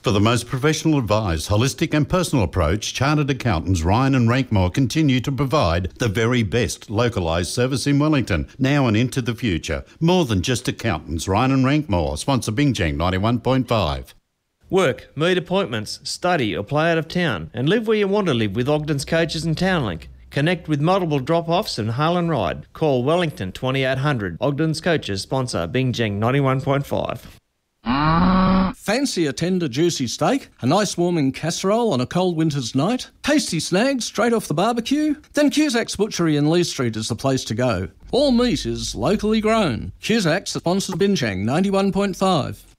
For the most professional advised, holistic and personal approach, Chartered Accountants Ryan and Rankmore continue to provide the very best localised service in Wellington, now and into the future. More than just accountants, Ryan and Rankmore, sponsor Bingjang 91.5. Work, meet appointments, study or play out of town and live where you want to live with Ogden's Coaches and Townlink. Connect with multiple drop-offs and hail and ride. Call Wellington 2800. Ogden's Coaches sponsor Bingjang 91.5. Fancy a tender, juicy steak? A nice warming casserole on a cold winter's night? Tasty snags straight off the barbecue? Then Cusack's Butchery in Lee Street is the place to go. All meat is locally grown. Cusack's sponsors Bingjang 91.5.